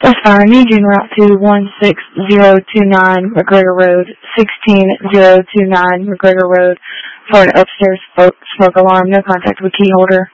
That's fine. I need you en route to 16029 McGregor Road, 16029 McGregor Road for an upstairs smoke alarm. No contact with key holder.